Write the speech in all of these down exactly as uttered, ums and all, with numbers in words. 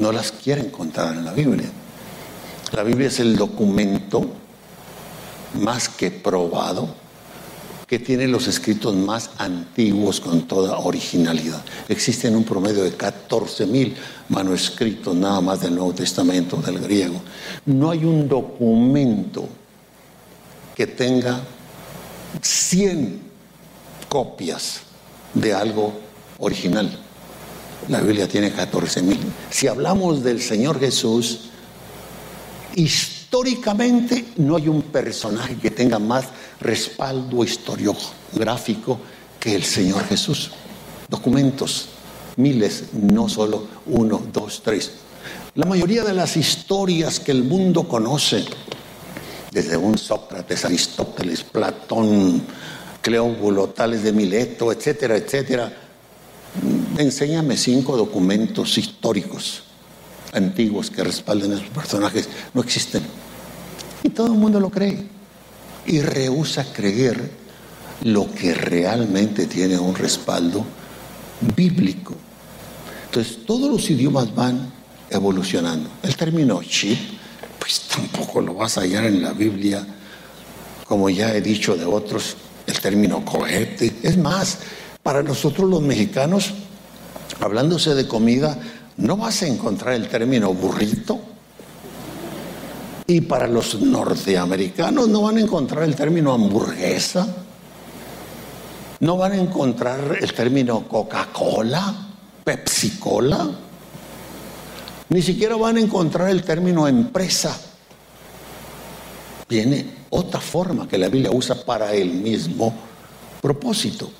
no las quiere encontrar en la Biblia. La Biblia es el documento más que probado que tiene los escritos más antiguos con toda originalidad. Existen un promedio de catorce mil manuscritos nada más del Nuevo Testamento, del griego. No hay un documento que tenga cien copias de algo original. La Biblia tiene catorce mil. Si hablamos del Señor Jesús, históricamente no hay un personaje que tenga más respaldo historiográfico que el Señor Jesús. Documentos, miles, no solo uno, dos, tres. La mayoría de las historias que el mundo conoce, desde un Sócrates, Aristóteles, Platón, Cleóbulo, Tales de Mileto, etcétera, etcétera, enséñame cinco documentos históricos antiguos que respalden a esos personajes. No existen. Y todo el mundo lo cree. Y rehúsa creer lo que realmente tiene un respaldo bíblico. Entonces, todos los idiomas van evolucionando. El término chip, pues tampoco lo vas a hallar en la Biblia. Como ya he dicho de otros, el término cohete. Es más, para nosotros los mexicanos, hablándose de comida, no vas a encontrar el término burrito. Y para los norteamericanos no van a encontrar el término hamburguesa. No van a encontrar el término Coca-Cola, Pepsi-Cola. Ni siquiera van a encontrar el término empresa. Viene otra forma que la Biblia usa para el mismo propósito.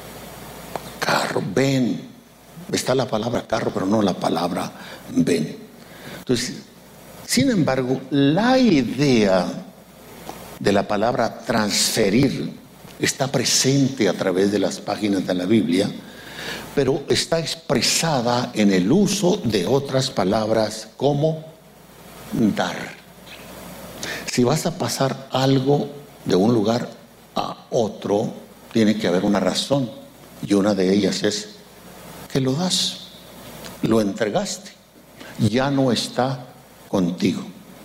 Carro, ven. Está la palabra carro, pero no la palabra ven. Entonces, sin embargo, la idea de la palabra transferir está presente a través de las páginas de la Biblia, pero está expresada en el uso de otras palabras como dar. Si vas a pasar algo de un lugar a otro, tiene que haber una razón, y una de ellas es que lo das, lo entregaste, ya no está contigo.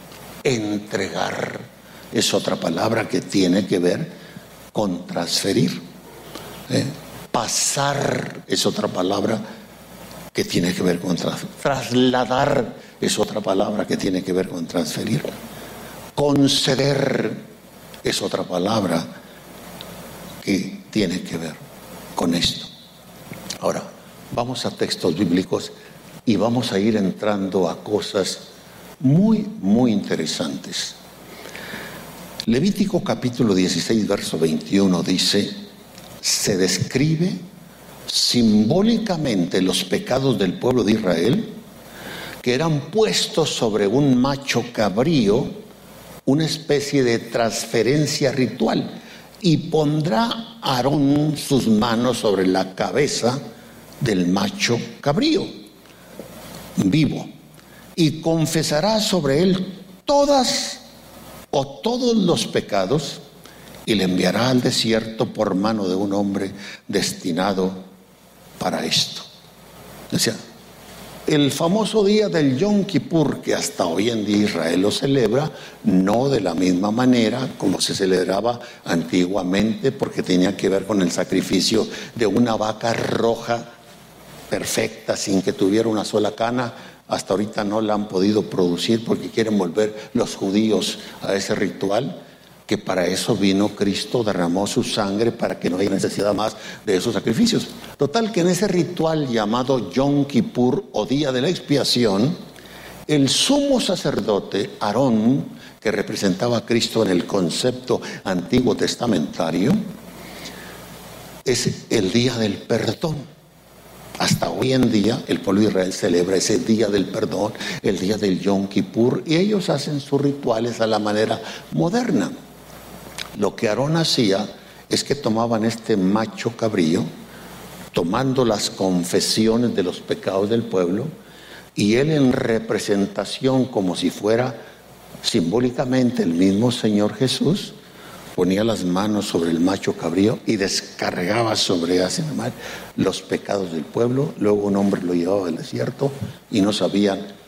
Entregar es otra palabra que tiene que ver con transferir. ¿Eh? Pasar es otra palabra que tiene que ver con transferir. Trasladar es otra palabra que tiene que ver con transferir. Conceder es otra palabra que tiene que ver con esto. Ahora, vamos a textos bíblicos y vamos a ir entrando a cosas muy, muy interesantes. Levítico capítulo dieciséis, verso veintiuno dice: se describe simbólicamente los pecados del pueblo de Israel, que eran puestos sobre un macho cabrío, una especie de transferencia ritual, y pondrá Aarón sus manos sobre la cabeza del macho cabrío vivo y confesará sobre él todas o todos los pecados y le enviará al desierto por mano de un hombre destinado para esto. O sea, el famoso día del Yom Kippur, que hasta hoy en día Israel lo celebra, no de la misma manera como se celebraba antiguamente, porque tenía que ver con el sacrificio de una vaca roja perfecta, sin que tuviera una sola cana. Hasta ahorita no la han podido producir porque quieren volver los judíos a ese ritual, que para eso vino Cristo, derramó su sangre para que no haya necesidad más de esos sacrificios. Total, que en ese ritual llamado Yom Kippur o Día de la Expiación, el sumo sacerdote Aarón, que representaba a Cristo en el concepto antiguo testamentario, es el día del perdón. Hasta hoy en día el pueblo de Israel celebra ese día del perdón, el día del Yom Kippur, y ellos hacen sus rituales a la manera moderna. Lo que Aarón hacía es que tomaban este macho cabrío, tomando las confesiones de los pecados del pueblo, y él, en representación como si fuera simbólicamente el mismo Señor Jesús, ponía las manos sobre el macho cabrío y descargaba sobre ese animal los pecados del pueblo. Luego un hombre lo llevaba al desierto y no sabían